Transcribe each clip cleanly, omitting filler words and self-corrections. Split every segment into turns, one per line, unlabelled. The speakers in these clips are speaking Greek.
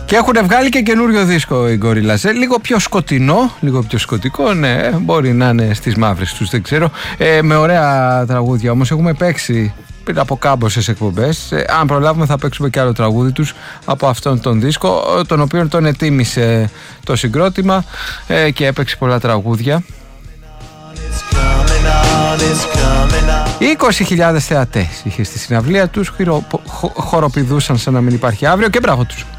Και έχουν βγάλει και καινούριο δίσκο οι Gorillaz. Λίγο πιο σκοτεινό, λίγο πιο σκοτικό, ναι, μπορεί να είναι στις μαύρες τους, δεν ξέρω. Με ωραία τραγούδια όμως, έχουμε παίξει πριν από κάμποσες εκπομπές. Αν προλάβουμε θα παίξουμε και άλλο τραγούδι τους από αυτόν τον δίσκο, τον οποίο τον ετοίμησε το συγκρότημα και έπαιξε πολλά τραγούδια. 20.000 θεατές είχε στη συναυλία τους, χοροπηδούσαν σαν να μην υπάρχει αύριο και μπράβο τους.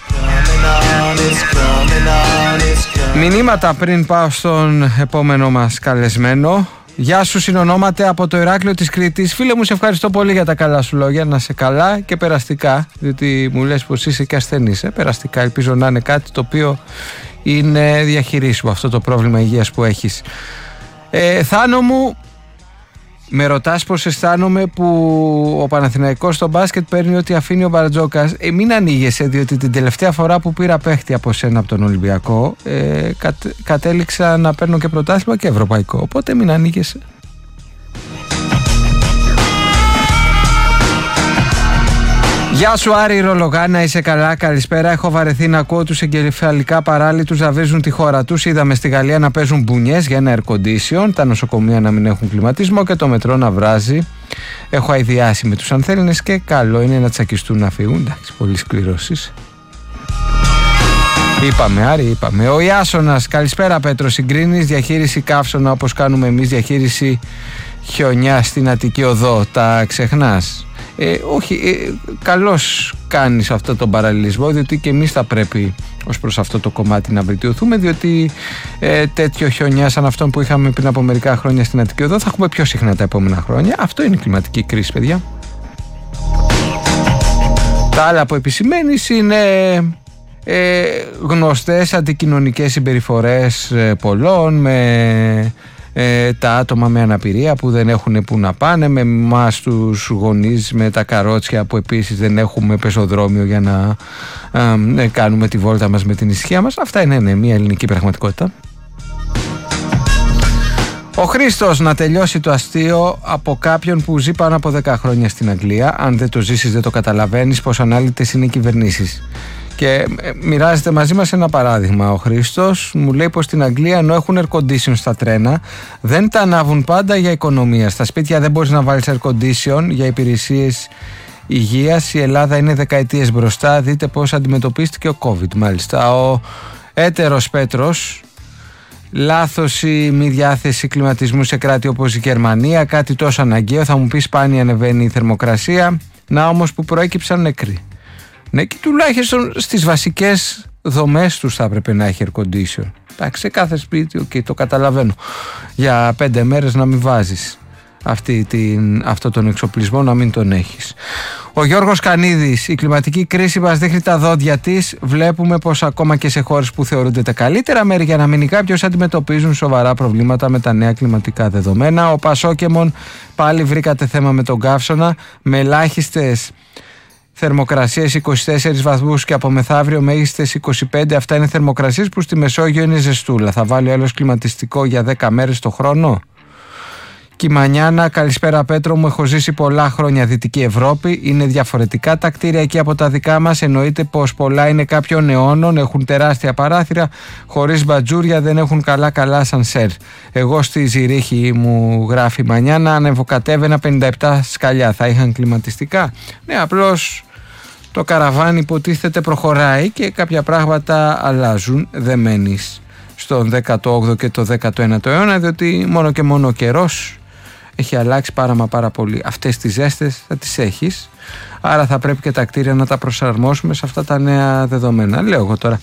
Μηνύματα πριν πάω στον επόμενο μας καλεσμένο. Γεια σου συνονόματε από το Ηράκλειο της Κρήτης. Φίλε μου, σε ευχαριστώ πολύ για τα καλά σου λόγια. Να σε καλά και περαστικά, διότι μου λες πως είσαι και ασθενής. Περαστικά, ελπίζω να είναι κάτι το οποίο είναι διαχειρίσιμο, αυτό το πρόβλημα υγείας που έχεις. Θάνο μου, με ρωτάς πως αισθάνομαι που ο Παναθηναϊκός στο μπάσκετ παίρνει ό,τι αφήνει ο Μπαρτζόκας. Μην ανοίγεσαι, διότι την τελευταία φορά που πήρα παίχτη από σένα από τον Ολυμπιακό κατέληξα να παίρνω και πρωτάθλημα και ευρωπαϊκό, οπότε μην ανοίγεσαι. Γεια σου Άρη Ρολογάνα, είσαι καλά, καλησπέρα. Έχω βαρεθεί να ακούω τους εγκεφαλικά παράλυτους να βρίζουν τη χώρα τους. Είδαμε στη Γαλλία να παίζουν μπουνιές για ένα air condition, τα νοσοκομεία να μην έχουν κλιματισμό και το μετρό να βράζει. Έχω αηδιάσει με τους ανθέληνες και καλό είναι να τσακιστούν να φύγουν. Εντάξει, πολύ σκληρώσεις. Είπαμε Άρη, είπαμε. Ο Ιάσονας, καλησπέρα Πέτρο, συγκρίνεις διαχείριση καύσωνα όπως κάνουμε εμείς διαχείριση χιονιά στην Αττική Οδό, τα ξεχνάς? Όχι, καλώς κάνεις αυτό τον παραλληλισμό, διότι και εμείς θα πρέπει ως προς αυτό το κομμάτι να βελτιωθούμε, διότι τέτοιο χιονιά σαν αυτόν που είχαμε πριν από μερικά χρόνια στην Αττική Οδό θα έχουμε πιο συχνά τα επόμενα χρόνια. Αυτό είναι η κλιματική κρίση, παιδιά. Τα άλλα που επισημαίνεις είναι γνωστές αντικοινωνικές συμπεριφορές πολλών, με τα άτομα με αναπηρία που δεν έχουν που να πάνε, με εμάς τους γονείς με τα καρότσια που επίσης δεν έχουμε πεζοδρόμιο για να κάνουμε τη βόλτα μας με την ησυχία μας. Αυτά είναι μια ελληνική πραγματικότητα. Ο Χρήστος, να τελειώσει το αστείο από κάποιον που ζει πάνω από 10 χρόνια στην Αγγλία. Αν δεν το ζήσεις δεν το καταλαβαίνεις πως ανάλυτες είναι οι κυβερνήσεις. Και μοιράζεται μαζί μας ένα παράδειγμα. Ο Χρήστος μου λέει πως στην Αγγλία, ενώ έχουν air condition στα τρένα, δεν τα ανάβουν πάντα για οικονομία. Στα σπίτια δεν μπορείς να βάλεις air condition για υπηρεσίες υγείας. Η Ελλάδα είναι δεκαετίες μπροστά. Δείτε πώς αντιμετωπίστηκε ο COVID, μάλιστα. Ο έτερος Πέτρος, λάθος η μη διάθεση κλιματισμού σε κράτη όπως η Γερμανία. Κάτι τόσο αναγκαίο. Θα μου πει σπάνια ανεβαίνει η θερμοκρασία. Να όμως που προέκυψαν νεκροί. Ναι, και τουλάχιστον στις βασικές δομές τους θα έπρεπε να έχει air condition. Εντάξει, σε κάθε σπίτι, okay, το καταλαβαίνω. Για 5 μέρες να μην βάζεις αυτό τον εξοπλισμό, να μην τον έχεις. Ο Γιώργος Κανίδης, η κλιματική κρίση μας δείχνει τα δόντια της. Βλέπουμε πως ακόμα και σε χώρες που θεωρούνται τα καλύτερα μέρη για να μείνει κάποιος, αντιμετωπίζουν σοβαρά προβλήματα με τα νέα κλιματικά δεδομένα. Ο Πασόκεμον, πάλι βρήκατε θέμα με τον καύσωνα, με ελάχιστες θερμοκρασίες 24 βαθμούς και από μεθαύριο μέγιστες 25. Αυτά είναι θερμοκρασίες που στη Μεσόγειο είναι ζεστούλα. Θα βάλει άλλος κλιματιστικό για 10 μέρες το χρόνο? Κιμανιάνα, καλησπέρα Πέτρο μου. Έχω ζήσει πολλά χρόνια Δυτική Ευρώπη. Είναι διαφορετικά τα κτίρια εκεί από τα δικά μας. Εννοείται πως πολλά είναι κάποιων αιώνων. Έχουν τεράστια παράθυρα. Χωρίς μπατζούρια, δεν έχουν καλά σανσέρ. Εγώ στη Ζηρίχη, μου γράφει Μανιάνα, ανεβοκατέβαινα 57 σκαλιά. Θα είχαν κλιματιστικά? Ναι, απλώς το καραβάνι υποτίθεται προχωράει και κάποια πράγματα αλλάζουν. Δεν μένεις στον 18ο και το 19ο αιώνα, διότι μόνο και μόνο ο καιρός έχει αλλάξει πάρα πολύ. Αυτές τις ζέστες θα τις έχεις, άρα θα πρέπει και τα κτίρια να τα προσαρμόσουμε σε αυτά τα νέα δεδομένα. Λέω εγώ τώρα.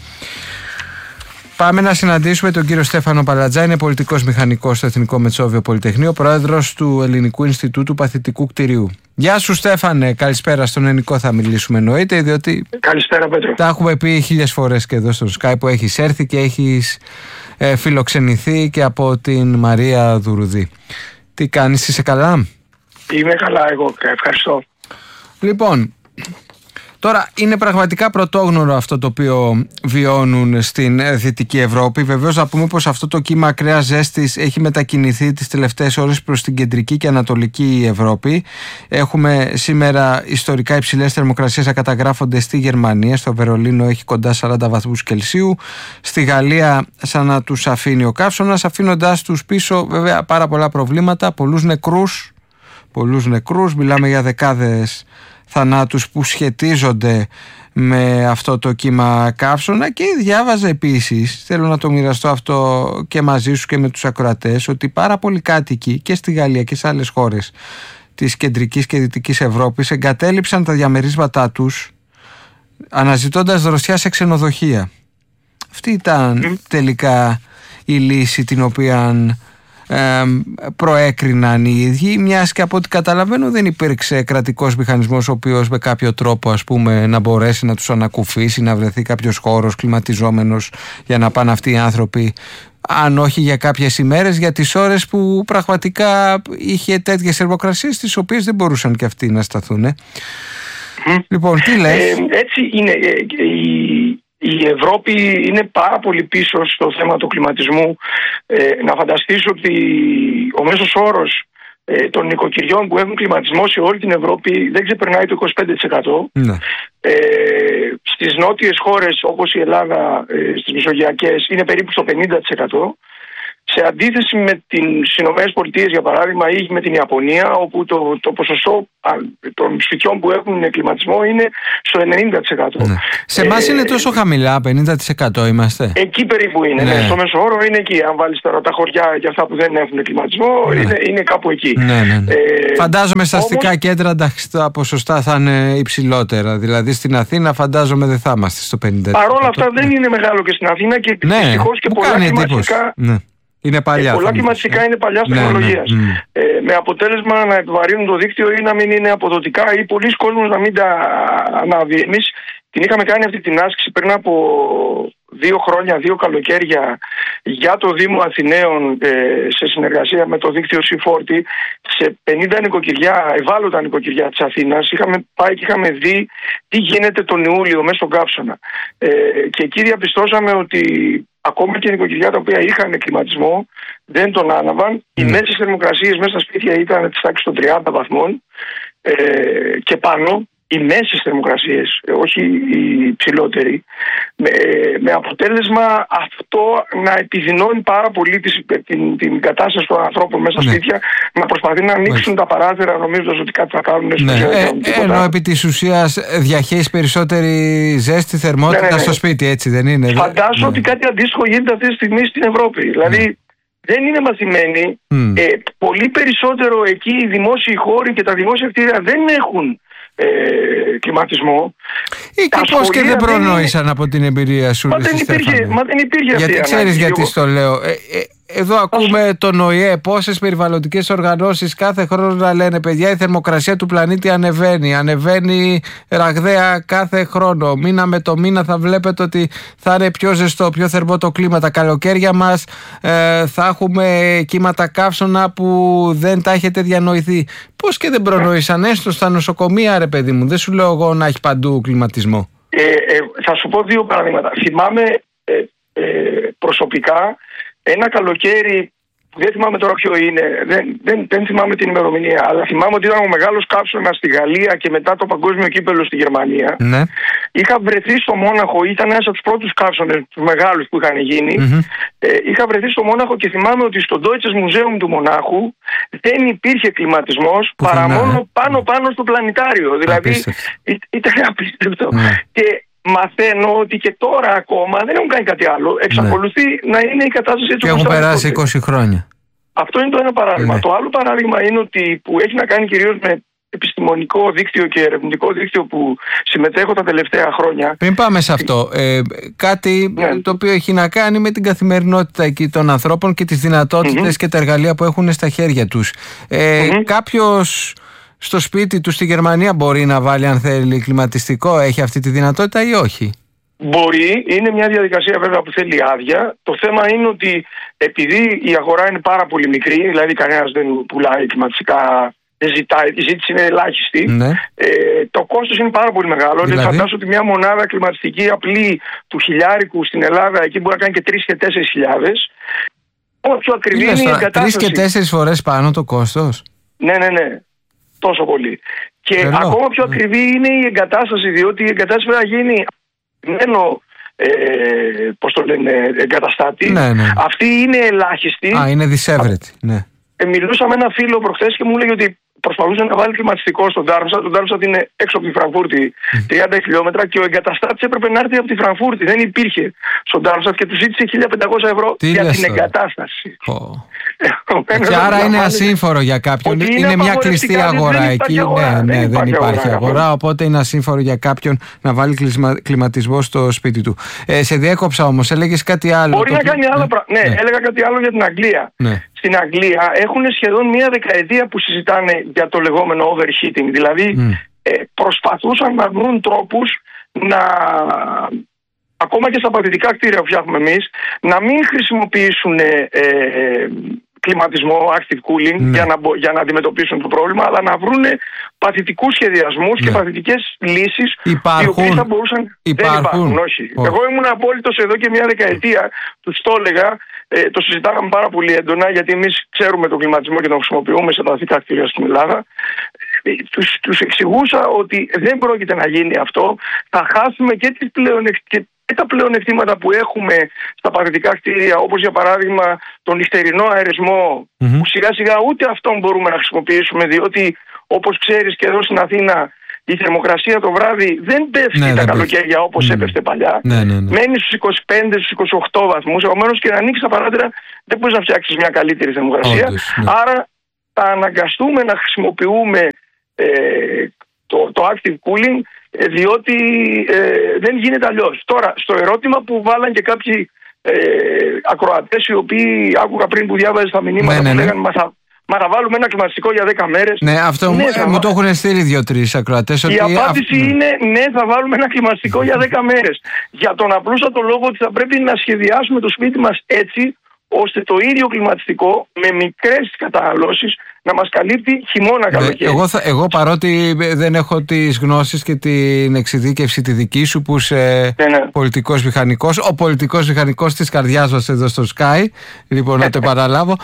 Πάμε να συναντήσουμε τον κύριο Στέφανο Παλατζά, είναι πολιτικός μηχανικός στο Εθνικό Μετσόβιο Πολυτεχνείο, πρόεδρος του Ελληνικού Ινστιτούτου Παθητικού Κτηρίου. Γεια σου Στέφανε, καλησπέρα. Στον ελληνικό θα μιλήσουμε εννοείται, διότι
καλησπέρα Πέτρο.
Τα έχουμε πει 1000 φορές και εδώ στο Skype που έχεις έρθει και έχεις φιλοξενηθεί και από την Μαρία Δουρουδή. Τι κάνεις, είσαι καλά?
Είμαι καλά εγώ, ευχαριστώ.
Λοιπόν, Τώρα, είναι πραγματικά πρωτόγνωρο αυτό το οποίο βιώνουν στην Δυτική Ευρώπη. Βεβαίως, να πούμε πως αυτό το κύμα ακραίας ζέστης έχει μετακινηθεί τις τελευταίες ώρες προς την κεντρική και ανατολική Ευρώπη. Έχουμε σήμερα ιστορικά υψηλές θερμοκρασίες να καταγράφονται στη Γερμανία. Στο Βερολίνο έχει κοντά 40 βαθμούς Κελσίου. Στη Γαλλία, σαν να τους αφήνει ο καύσωνας, αφήνοντάς τους πίσω βέβαια πάρα πολλά προβλήματα, πολλούς νεκρούς. Μιλάμε για δεκάδες θανάτους που σχετίζονται με αυτό το κύμα καύσωνα. Και διάβαζα επίσης, θέλω να το μοιραστώ αυτό και μαζί σου και με τους ακροατές, ότι πάρα πολλοί κάτοικοι και στη Γαλλία και σε άλλες χώρες της κεντρικής και δυτικής Ευρώπης εγκατέλειψαν τα διαμερίσματά τους αναζητώντας δροσιά σε ξενοδοχεία. Αυτή ήταν τελικά η λύση την οποία προέκριναν οι ίδιοι, μιας και από ό,τι καταλαβαίνω δεν υπήρξε κρατικός μηχανισμός ο οποίος με κάποιο τρόπο, ας πούμε, να μπορέσει να τους ανακουφίσει, να βρεθεί κάποιος χώρος κλιματιζόμενος για να πάνε αυτοί οι άνθρωποι, αν όχι για κάποιες ημέρες, για τις ώρες που πραγματικά είχε τέτοιες θερμοκρασίες τις οποίες δεν μπορούσαν και αυτοί να σταθούν. Λοιπόν, τι λες?
Έτσι είναι. Η Ευρώπη είναι πάρα πολύ πίσω στο θέμα του κλιματισμού. Να φανταστείς ότι ο μέσος όρος των νοικοκυριών που έχουν κλιματισμό σε όλη την Ευρώπη δεν ξεπερνάει το 25%. Ναι. Στις νότιες χώρες όπως η Ελλάδα, στις μεσογειακές, είναι περίπου στο 50%. Σε αντίθεση με τις Ηνωμένες Πολιτείες, για παράδειγμα, ή με την Ιαπωνία, όπου το ποσοστό των σπιτιών που έχουν κλιματισμό είναι στο 90%.
Ναι. Σε εμάς είναι τόσο χαμηλά, 50% είμαστε.
Εκεί περίπου είναι. Ναι. Στο μέσο όρο είναι εκεί. Αν βάλεις τώρα τα χωριά και αυτά που δεν έχουν κλιματισμό, είναι κάπου εκεί.
Ναι. Φαντάζομαι στα αστικά κέντρα τα ποσοστά θα είναι υψηλότερα. Δηλαδή στην Αθήνα φαντάζομαι δεν θα είμαστε στο 50%.
Παρόλα αυτά δεν είναι μεγάλο και στην Αθήνα και δυστυχώς και πολλά κλιματικά.
Είναι παλιά,
πολλά κλιματιστικά είναι παλιά τεχνολογίας. Με αποτέλεσμα να επιβαρύνουν το δίκτυο ή να μην είναι αποδοτικά ή πολλοί κόσμος να μην τα ανάβει. Εμείς την είχαμε κάνει αυτή την άσκηση πριν από 2 χρόνια, 2 καλοκαίρια, για το Δήμο Αθηναίων, σε συνεργασία με το δίκτυο C40, σε 50 νοικοκυριά, ευάλωτα νοικοκυριά της Αθήνας. Είχαμε πάει και είχαμε δει τι γίνεται τον Ιούλιο μέσα στον καύσωνα. Και εκεί διαπιστώσαμε ότι ακόμα και νοικοκυριά τα οποία είχαν κλιματισμό δεν τον άναβαν. Οι μέσες θερμοκρασίες μέσα στα σπίτια ήταν της τάξης των 30 βαθμών και πάνω. Οι μέσες θερμοκρασίες, όχι οι ψηλότεροι, με αποτέλεσμα αυτό να επιδεινώνει πάρα πολύ την κατάσταση των ανθρώπων μέσα στα σπίτια, να προσπαθεί να ανοίξουν τα παράθυρα νομίζοντας ότι κάτι θα κάνουν.
Ενώ επί της ουσίας διαχέεις περισσότερη ζέστη, θερμότητα στο σπίτι, έτσι δεν είναι?
Φαντάζομαι ότι κάτι αντίστοιχο γίνεται αυτή τη στιγμή στην Ευρώπη. Δηλαδή δεν είναι μαθημένοι. Πολύ περισσότερο εκεί οι δημόσιοι χώροι και τα δημόσια κτίρια δεν έχουν κλιματισμό.
Και πώς και δεν προνόησαν από την εμπειρία σου?
Μα δεν υπήρχε αυτή.
Γιατί ξέρεις γιατί στο λέω? Εδώ ακούμε τον ΟΗΕ, πόσες περιβαλλοντικές οργανώσεις κάθε χρόνο να λένε παιδιά η θερμοκρασία του πλανήτη ανεβαίνει ραγδαία κάθε χρόνο. Μήνα με το μήνα θα βλέπετε ότι θα είναι πιο ζεστό, πιο θερμό το κλίμα. Τα καλοκαίρια μας θα έχουμε κύματα καύσωνα που δεν τα έχετε διανοηθεί. Πώς και δεν προνόησαν έστω στα νοσοκομεία, ρε παιδί μου? Δεν σου λέω εγώ να έχει παντού κλιματισμό.
Θα σου πω 2 παραδείγματα. Θυμάμαι προσωπικά ένα καλοκαίρι, δεν θυμάμαι τώρα ποιο είναι, δεν θυμάμαι την ημερομηνία, αλλά θυμάμαι ότι ήταν ο μεγάλος καύσωνας στη Γαλλία και μετά το παγκόσμιο κύπελλο στη Γερμανία. Ναι. Είχα βρεθεί στο Μόναχο, ήταν ένας από τους πρώτους καύσωνες, τους μεγάλους που είχαν γίνει. Είχα βρεθεί στο Μόναχο και θυμάμαι ότι στο Deutsches Museum του Μονάχου δεν υπήρχε κλιματισμός παρά μόνο πάνω στο πλανητάριο. Δηλαδή ήταν απίστευτο. Και μαθαίνω ότι και τώρα ακόμα δεν έχουν κάνει κάτι άλλο. Εξακολουθεί να είναι η κατάσταση έτσι.
Και έχουν περάσει 20 χρόνια.
Αυτό είναι το ένα παράδειγμα. Το άλλο παράδειγμα είναι ότι που έχει να κάνει κυρίως με επιστημονικό δίκτυο και ερευνητικό δίκτυο που συμμετέχω τα τελευταία χρόνια.
Πριν πάμε σε αυτό, κάτι το οποίο έχει να κάνει με την καθημερινότητα εκεί των ανθρώπων και τις δυνατότητες και τα εργαλεία που έχουν στα χέρια τους. Κάποιος στο σπίτι του στη Γερμανία μπορεί να βάλει, αν θέλει, κλιματιστικό? Έχει αυτή τη δυνατότητα ή όχι?
Μπορεί, είναι μια διαδικασία βέβαια που θέλει άδεια. Το θέμα είναι ότι επειδή η αγορά είναι πάρα πολύ μικρή, δηλαδή κανένας δεν πουλάει κλιματιστικά ζητάει, η ζήτηση είναι ελάχιστη.
Ναι.
Το κόστος είναι πάρα πολύ μεγάλο. Δηλαδή φαντάζομαι ότι μια μονάδα κλιματιστική απλή του χιλιάρικου στην Ελλάδα εκεί μπορεί να κάνει και 3.000 και 4.000. Όσο πιο ακριβή είναι η εγκατάσταση.
3 και 4 φορές πάνω το κόστος.
Ναι. Τόσο πολύ. Και ακόμα πιο ακριβή είναι η εγκατάσταση, διότι η εγκατάσταση πρέπει να γίνει πώς το λένε, εγκαταστάτη.
Ναι.
Αυτή είναι ελάχιστη.
Είναι δισεύρετη. Ναι.
Μιλούσα με ένα φίλο προχθές και μου έλεγε ότι προσπαθούσε να βάλει κλιματιστικό στον Ντάρμστατ. Το Ντάρμστατ είναι έξω από τη Φραγκφούρτη 30 χιλιόμετρα και ο εγκαταστάτης έπρεπε να έρθει από τη Φραγκφούρτη. Δεν υπήρχε στον Ντάρμστατ και του ζήτησε 1.500 ευρώ για την εγκατάσταση.
Και άρα είναι ασύμφορο για κάποιον. Είναι μια κλειστή αγορά εκεί. Ναι, δεν υπάρχει αγορά. Οπότε είναι ασύμφορο για κάποιον να βάλει κλιματισμό στο σπίτι του. Σε διέκοψα όμως, έλεγες κάτι άλλο.
Μπορεί να κάνει άλλα πράγματα. Ναι, έλεγα κάτι άλλο για την Αγγλία. Στην Αγγλία έχουν σχεδόν μία δεκαετία που συζητάνε για το λεγόμενο overheating. Δηλαδή προσπαθούσαν να βρουν τρόπους να, ακόμα και στα πατητικά κτίρια που φτιάχνουμε εμείς, να μην χρησιμοποιήσουν κλιματισμό, active cooling, για να αντιμετωπίσουν το πρόβλημα, αλλά να βρουν παθητικούς σχεδιασμούς και παθητικές λύσεις, οι οποίες θα μπορούσαν. Δεν υπάρχουν, όχι. Εγώ ήμουν απόλυτος εδώ και μια δεκαετία, τους το έλεγα, το συζητάγαμε πάρα πολύ έντονα, γιατί εμείς ξέρουμε τον κλιματισμό και τον χρησιμοποιούμε σε πατητικά κτίρια στην Ελλάδα. Τους εξηγούσα ότι δεν πρόκειται να γίνει αυτό, θα χάσουμε και τα πλεονεκτήματα που έχουμε στα πατητικά κτίρια, όπως για παράδειγμα τον νυχτερινό αερισμό, που σιγά σιγά ούτε αυτόν μπορούμε να χρησιμοποιήσουμε, διότι όπως ξέρεις και εδώ στην Αθήνα η θερμοκρασία το βράδυ δεν πέφτει τα καλοκαίρια όπως έπεφτε παλιά. Μένει στους 25, στους 28 βαθμούς, επομένως και να ανοίξεις τα παράθυρα δεν μπορείς να φτιάξεις μια καλύτερη θερμοκρασία. Άρα θα αναγκαστούμε να χρησιμοποιούμε το active cooling, διότι δεν γίνεται αλλιώς. Τώρα, στο ερώτημα που βάλαν και κάποιοι ακροατές, οι οποίοι άκουγα πριν που διάβαζες τα μηνύματα που λέγανε μα θα βάλουμε ένα κλιματιστικό για 10 μέρες.
Ναι, αυτό μου το έχουν στείλει 2-3 ακροατές.
Η απάντηση είναι ναι, θα βάλουμε ένα κλιματιστικό για 10 μέρες. Για τον απλούστατο λόγο ότι θα πρέπει να σχεδιάσουμε το σπίτι μας έτσι, ώστε το ίδιο κλιματιστικό με μικρές καταναλώσεις να μας καλύπτει χειμώνα καλοκαίρι.
Εγώ παρότι δεν έχω τις γνώσεις και την εξειδίκευση τη δική σου που είσαι πολιτικός μηχανικός, ο πολιτικός μηχανικός της καρδιάς μας εδώ στο Sky, λοιπόν να το επαναλάβω,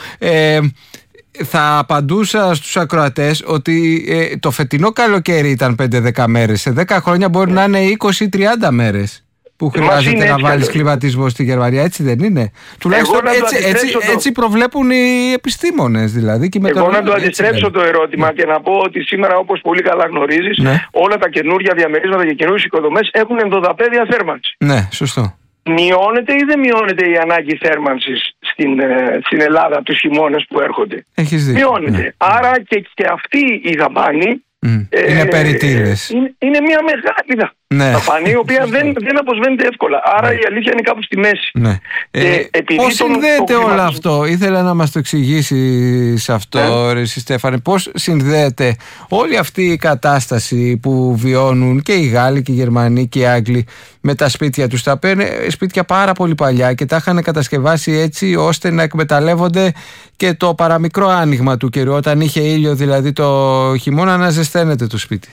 θα απαντούσα στους ακροατές ότι το φετινό καλοκαίρι ήταν 5-10 μέρες. Σε 10 χρόνια μπορεί να είναι 20-30 μέρες που χρειάζεται να βάλεις κλιματισμό στη Γερμανία, έτσι δεν είναι? Τουλάχιστον έτσι προβλέπουν οι επιστήμονες δηλαδή. Και
εγώ να το αντιστρέψω το ερώτημα και να πω ότι σήμερα, όπως πολύ καλά γνωρίζεις, όλα τα καινούργια διαμερίσματα και καινούργιες οικοδομές έχουν ενδοδαπέδια θέρμανση.
Ναι, σωστό.
Μειώνεται ή δεν μειώνεται η ανάγκη θέρμανσης στην Ελλάδα τους χειμώνες που έρχονται?
Έχεις δει.
Μειώνεται. Άρα και αυτή η δαπάνη
είναι περιττήρες.
Είναι μια μεγάλη δαπάνη, η οποία δεν αποσβαίνεται εύκολα. Άρα η αλήθεια είναι κάπου στη μέση.
Πώς συνδέεται όλο αυτό? Ήθελα να μας το εξηγήσεις αυτό, ρε Στέφανε. Πώς συνδέεται όλη αυτή η κατάσταση που βιώνουν και οι Γάλλοι και οι Γερμανοί και οι Άγγλοι με τα σπίτια τους? Τα παίρνουν σπίτια πάρα πολύ παλιά και τα είχαν κατασκευάσει έτσι ώστε να εκμεταλλεύονται και το παραμικρό άνοιγμα του καιρού. Όταν είχε ήλιο δηλαδή το χειμώνα, να ζεσταίνεται το σπίτι.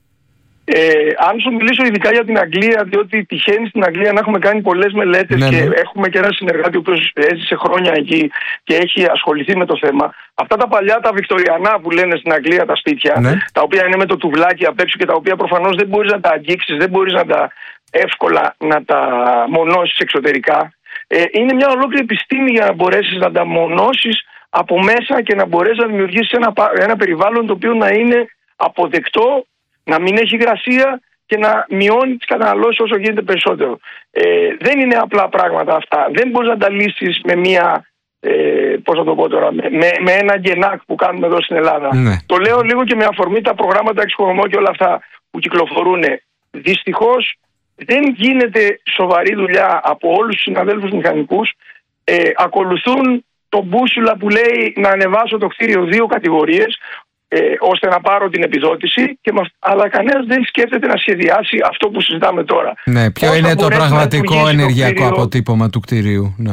Αν σου μιλήσω ειδικά για την Αγγλία, διότι τυχαίνει στην Αγγλία να έχουμε κάνει πολλές μελέτες και έχουμε και ένα συνεργάτη που έζησε χρόνια εκεί και έχει ασχοληθεί με το θέμα. Αυτά τα παλιά, τα βικτοριανά που λένε στην Αγγλία, τα σπίτια, τα οποία είναι με το τουβλάκι απ' έξω και τα οποία προφανώς δεν μπορείς να τα αγγίξεις, δεν μπορείς να τα εύκολα να τα μονώσεις εξωτερικά. Είναι μια ολόκληρη επιστήμη για να μπορέσεις να τα μονώσεις από μέσα και να μπορέσεις να δημιουργήσεις ένα περιβάλλον το οποίο να είναι αποδεκτό, να μην έχει υγρασία και να μειώνει τις καταναλώσεις όσο γίνεται περισσότερο. Δεν είναι απλά πράγματα αυτά. Δεν μπορείς να τα λύσεις με μια, πώς να το πω τώρα, με ένα γκενάκ που κάνουμε εδώ στην Ελλάδα. Το λέω λίγο και με αφορμή τα προγράμματα εξοικονομώ και όλα αυτά που κυκλοφορούν. Δυστυχώς δεν γίνεται σοβαρή δουλειά από όλους τους συναδέλφους μηχανικούς. Ακολουθούν το μπούσουλα που λέει να ανεβάσω το κτίριο 2 κατηγορίες, ώστε να πάρω την επιδότηση, αλλά κανένας δεν σκέφτεται να σχεδιάσει αυτό που συζητάμε τώρα.
Ναι, ποιο είναι το πραγματικό ενεργειακό αποτύπωμα του κτηρίου?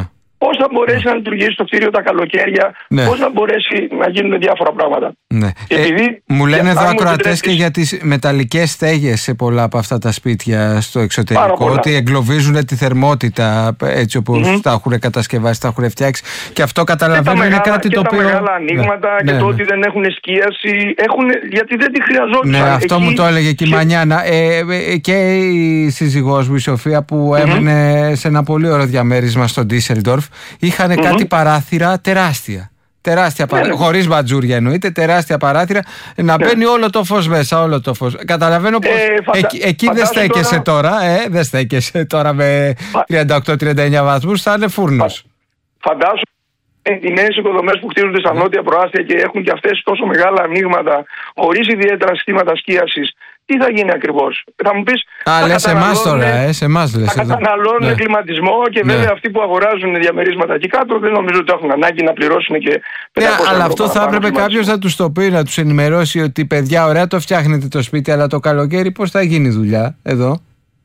πώς θα μπορέσει να λειτουργήσει το κτίριο τα καλοκαίρια, πώς θα μπορέσει να γίνουν διάφορα πράγματα.
Ναι. Μου λένε εδώ ακροατές και για τις μεταλλικές στέγες σε πολλά από αυτά τα σπίτια στο εξωτερικό, ότι εγκλωβίζουν τη θερμότητα έτσι όπως τα έχουν κατασκευάσει, τα έχουν φτιάξει. Και αυτό καταλαβαίνω είναι κάτι το οποίο.
Τα μεγάλα ανοίγματα και το ότι δεν έχουν σκίαση, γιατί δεν τη χρειαζόταν.
Ναι, αυτό μου το έλεγε και η Μανιάνα. Και η σύζυγός μου, η Σοφία, που έμενε σε ένα πολύ ωραίο διαμέρισμα στο Ντίσελντορφ, είχαν κάτι παράθυρα τεράστια. Τεράστια παράθυρα, χωρίς μπατζούρια εννοείται, τεράστια παράθυρα, να μπαίνει όλο το φως μέσα, όλο το φως. Καταλαβαίνω πως εκεί δεν στέκεσαι τώρα, δεν στέκεσαι τώρα με 38-39 βαθμούς, θα είναι φούρνος.
Φαντάσου οι νέες οικοδομές που χτίζονται στα νότια προάστια και έχουν και αυτές τόσο μεγάλα ανοίγματα, χωρίς ιδιαίτερα συστήματα σκίασης, τι θα γίνει ακριβώς? Θα μου πεις.
Λες εμάς τώρα, σε εμάς λες.
Θα καταναλώνουν κλιματισμό και βέβαια αυτοί που αγοράζουν διαμερίσματα εκεί κάτω δεν νομίζω ότι έχουν ανάγκη να πληρώσουν και 500 ευρώ.
Αλλά αυτό θα έπρεπε κάποιος να τους το πει, να τους ενημερώσει ότι παιδιά, ωραία το φτιάχνετε το σπίτι, αλλά το καλοκαίρι πώς θα γίνει η δουλειά εδώ?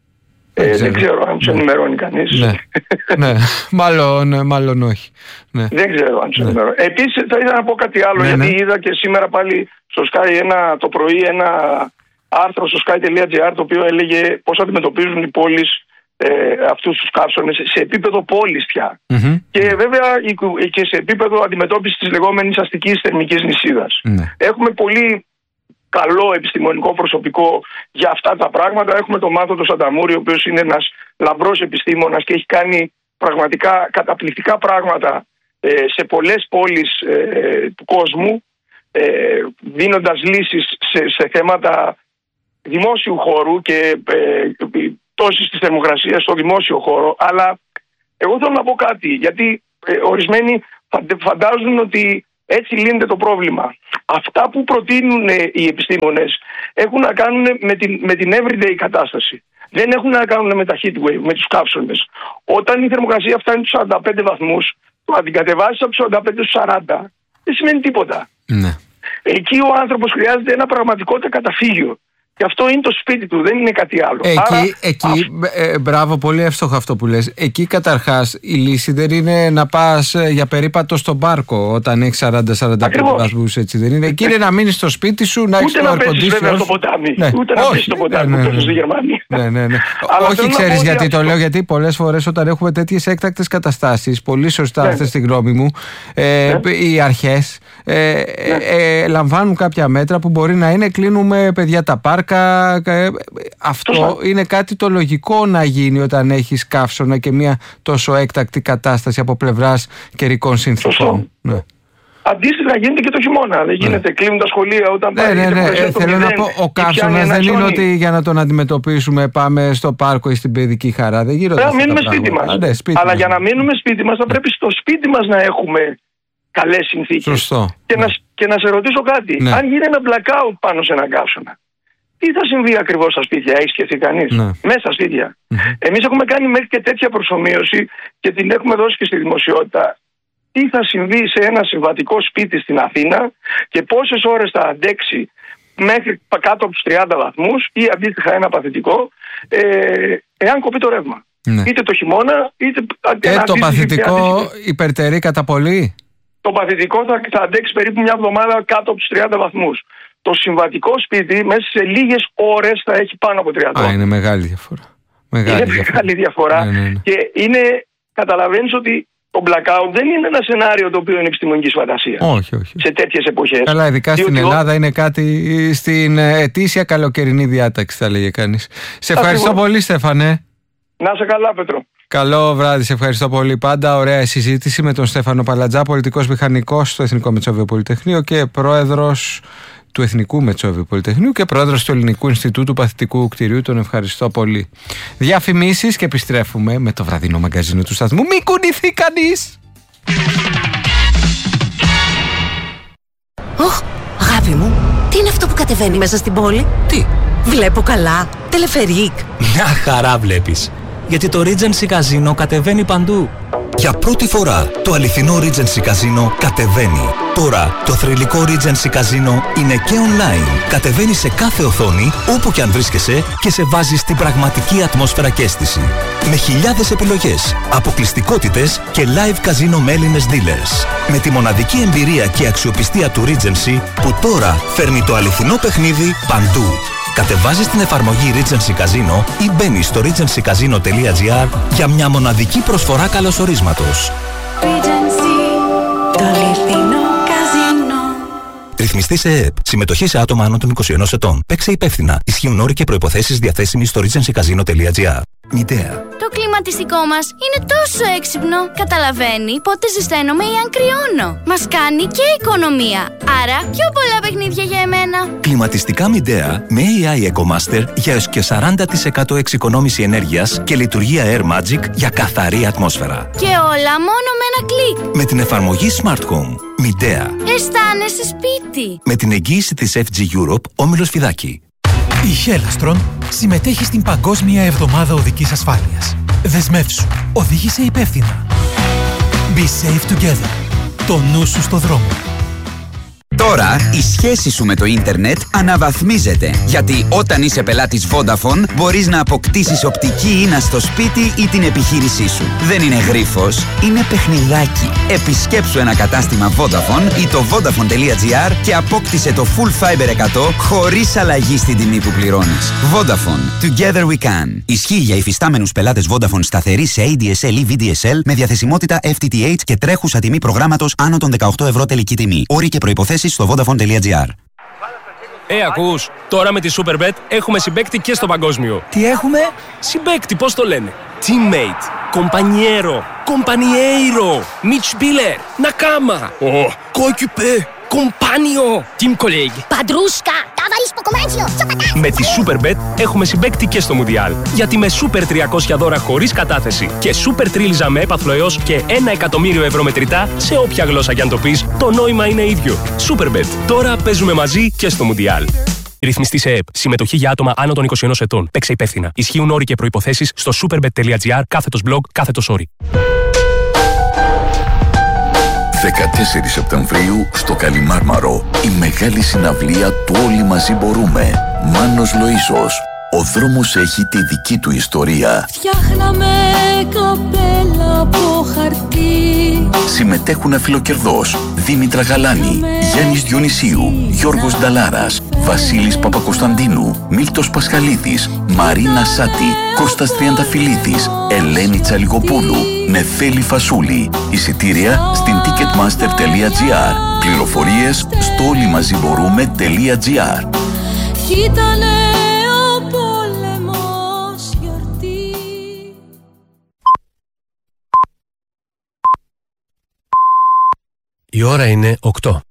Δεν ξέρω αν τους ενημερώνει κανείς.
Ναι, μάλλον όχι.
Δεν ξέρω αν τους ενημερώνει. Επίσης θα ήθελα να πω κάτι άλλο, γιατί είδα και σήμερα πάλι στο Sky το πρωί ένα άρθρο στο sky.gr, το οποίο έλεγε πώς αντιμετωπίζουν οι πόλεις αυτούς τους καύσονες σε επίπεδο πόλης πια. Και βέβαια και σε επίπεδο αντιμετώπισης της λεγόμενης αστικής θερμικής νησίδας. Έχουμε πολύ καλό επιστημονικό προσωπικό για αυτά τα πράγματα. Έχουμε τον Μάθο τον Σανταμούρη, ο οποίος είναι ένας λαμπρός επιστήμονας και έχει κάνει πραγματικά καταπληκτικά πράγματα σε πολλές πόλεις του κόσμου, δίνοντας λύσεις σε θέματα δημόσιου χώρου και πτώσης της θερμοκρασίας στο δημόσιο χώρο. Αλλά εγώ θέλω να πω κάτι, γιατί ορισμένοι φαντάζουν ότι έτσι λύνεται το πρόβλημα. Αυτά που προτείνουν οι επιστήμονες έχουν να κάνουν με την everyday κατάσταση. Δεν έχουν να κάνουν με τα heat wave, με τους καύσονες. Όταν η θερμοκρασία φτάνει τους 45 βαθμούς, το αντικατεβάσεις από τους 45 στους 40, δεν σημαίνει τίποτα. Εκεί ο άνθρωπος χρειάζεται ένα πραγματικότητα καταφύγιο. Και αυτό είναι το σπίτι του, δεν είναι κάτι άλλο. Μπράβο, πολύ εύστοχο αυτό που λες. Εκεί καταρχάς η λύση δεν είναι να πας για περίπατο στον πάρκο όταν έχεις 40-45 βαθμούς, έτσι δεν είναι. Εκεί είναι να μείνεις στο σπίτι σου, να έχεις το air conditioner. Ούτε να πέσεις βέβαια στο ποτάμι. Ούτε να πέσεις στο ποτάμι, όπως στη Γερμανία. Όχι, ξέρεις γιατί το λέω, γιατί πολλές φορές όταν έχουμε τέτοιες έκτακτες καταστάσεις, πολύ σωστά αυτή τη γνώμη μου, οι αρχές λαμβάνουν κάποια μέτρα που μπορεί να είναι κλείνουμε παιδιά τα πάρκα. Αυτό είναι κάτι το λογικό να γίνει όταν έχεις καύσωνα και μια τόσο έκτακτη κατάσταση από πλευράς καιρικών συνθήκων. Αντίστοιχα γίνεται και το χειμώνα. Δεν γίνεται, κλείνουν τα σχολεία όταν
θέλω να πω, ο καύσωνας δεν είναι ότι για να τον αντιμετωπίσουμε πάμε στο πάρκο ή στην παιδική χαρά. Δεν γίνονται. Πρέπει να μείνουμε σπίτι μας. Αλλά για να μείνουμε σπίτι μας θα πρέπει στο σπίτι μας να έχουμε καλές συνθήκες. Και να σε ρωτήσω κάτι. Αν γίνει ένα blackout πάνω σε έναν καύσωνα, τι θα συμβεί ακριβώς στα σπίτια, έχει σκεφτεί κανείς? Μέσα στα σπίτια. Εμείς έχουμε κάνει μέχρι και τέτοια προσομοίωση και την έχουμε δώσει και στη δημοσιότητα. Τι θα συμβεί σε ένα συμβατικό σπίτι στην Αθήνα και πόσες ώρες θα αντέξει μέχρι κάτω από τους 30 βαθμούς ή αντίστοιχα ένα παθητικό, εάν κοπεί το ρεύμα. Είτε το χειμώνα, είτε. Το παθητικό υπερτερεί κατά πολύ. Το παθητικό θα αντέξει περίπου μια εβδομάδα κάτω από τους 30 βαθμούς. Το συμβατικό σπίτι μέσα σε λίγες ώρες θα έχει πάνω από 30. Είναι μεγάλη διαφορά. Μεγάλη διαφορά. Και καταλαβαίνεις ότι το blackout δεν είναι ένα σενάριο το οποίο είναι επιστημονικής φαντασίας. Όχι. Σε τέτοιες εποχές. Καλά, ειδικά στην Ελλάδα είναι κάτι στην ετήσια καλοκαιρινή διάταξη, θα λέγε κανείς. Σε ευχαριστώ πολύ, Στέφανε. Να σε καλά, Πέτρο. Καλό βράδυ, σε ευχαριστώ πολύ. Πάντα ωραία συζήτηση με τον Στέφανο Παλατζά, πολιτικός μηχανικός στο Εθνικό Μετσόβιο Πολυτεχνείο και πρόεδρος του Εθνικού Μετσόβιου Πολυτεχνείου και πρόεδρος του Ελληνικού Ινστιτούτου Παθητικού Κτηρίου. Τον ευχαριστώ πολύ. Διαφημίσεις και επιστρέφουμε με το βραδινό μαγκαζίνο του σταθμού. Μην κουνηθεί κανείς!
Αγάπη μου, τι είναι αυτό που κατεβαίνει μέσα στην πόλη?
Τι?
Βλέπω καλά. Τελεφερίκ.
Μια χαρά βλέπεις. Γιατί το Regency Casino κατεβαίνει παντού. Για πρώτη φορά το αληθινό Regency Casino κατεβαίνει. Τώρα το θρυλικό Regency Casino είναι και online. Κατεβαίνει σε κάθε οθόνη, όπου και αν βρίσκεσαι, και σε βάζει στην πραγματική ατμόσφαιρα και αίσθηση. Με χιλιάδες επιλογές, αποκλειστικότητες και live casino με Έλληνες dealers. Με τη μοναδική εμπειρία και αξιοπιστία του Regency, που τώρα φέρνει το αληθινό παιχνίδι παντού. Κατεβάζεις την εφαρμογή Regency Casino ή μπαίνεις στο regencycasino.gr για μια μοναδική προσφορά καλωσορίσματος.
Regency, το αληθινό καζίνο.
Ρυθμιστή σε ΕΕΠ. Συμμετοχή σε άτομα άνω των 21 ετών. Παίξε υπεύθυνα. Ισχύουν όροι και προϋποθέσεις διαθέσιμοι στο regencycasino.gr. Μητέα.
Το κλιματιστικό μας είναι τόσο έξυπνο. Καταλαβαίνει πότε ζεσταίνομαι ή αν κρυώνω. Μας κάνει και οικονομία. Άρα πιο πολλά παιχνίδια για εμένα.
Κλιματιστικά Μητέα με AI EcoMaster για έως και 40% εξοικονόμηση ενέργειας και λειτουργία Air Magic για καθαρή ατμόσφαιρα.
Και όλα μόνο με ένα κλικ.
Με την εφαρμογή Smart Home. Μητέα.
Αισθάνεσαι σπίτι.
Με την εγγύηση της FG Europe, Όμιλος Φιδάκη.
Η Χέλαστρον συμμετέχει στην Παγκόσμια Εβδομάδα Οδικής Ασφάλειας. Δεσμεύσου. Οδήγησε υπεύθυνα. Be safe together. Το νου σου στο δρόμο.
Τώρα η σχέση σου με το ίντερνετ αναβαθμίζεται. Γιατί όταν είσαι πελάτης Vodafone μπορείς να αποκτήσεις οπτική ίνα στο σπίτι ή την επιχείρησή σου. Δεν είναι γρίφος, είναι παιχνιδάκι. Επισκέψου ένα κατάστημα Vodafone ή το Vodafone.gr και απόκτησε το Full Fiber 100 χωρίς αλλαγή στην τιμή που πληρώνεις. Vodafone. Together we can. Ισχύει για υφιστάμενους πελάτες Vodafone σταθερή σε ADSL ή VDSL με διαθεσιμότητα FTTH και τρέχουσα τιμή προγράμματος άνω των 18 ευρώ τελική τιμή. Όροι και προϋποθέσεις στο Vodafone.gr.
Ακούς, τώρα με τη Superbet έχουμε συμπαίκτη και στο παγκόσμιο.
Τι έχουμε?
Συμπαίκτη, πώς το λένε? Teammate, compañero, compañeiro, Mitspieler, Nakama, coéquipier, compagno, team colleague.
Παντρούσκα, ταβαρίσκο κομμάτσιο,
Με τη Superbet έχουμε συμπαίκτη και στο Μουντιάλ. Γιατί με Super 300 δώρα χωρίς κατάθεση και Super Τρίλιζα με έπαθλο έως και 1 εκατομμύριο ευρώ μετρητά σε όποια γλώσσα κι αν το πεις, το νόημα είναι ίδιο. Superbet. Τώρα παίζουμε μαζί και στο Μουντιάλ. Ρυθμιστή σε ΕΕΠ. Συμμετοχή για άτομα άνω των 21 ετών. Παίξε υπεύθυνα. Ισχύουν όροι και προϋποθέσεις στο superbet.gr /blog /όροι.
14 Σεπτεμβρίου στο Καλιμάρμαρο. Η μεγάλη συναυλία του Όλοι Μαζί Μπορούμε. Μάνος Λοΐσος. Ο δρόμος έχει τη δική του ιστορία.
Φτιάχναμε καπέλα από χαρτί.
Συμμετέχουν αφιλοκερδός Δήμητρα Γαλάνη, Γιάννης Διονυσίου, Γιώργος Νταλάρας, Βασίλης Παπακοσταντίνου, Μίλτος Πασχαλίδης, Μαρίνα Σάτη, Κώστας Τριανταφυλλίδης, Ελένη Τσαλιγοπούλου, Νεφέλη Φασούλη. Εισιτήρια στην ticketmaster.gr. Πληροφορίες στο όλοιμαζιμπορούμε.gr.
Ήτανε ο πόλεμος γιορτή.
Η ώρα είναι 8.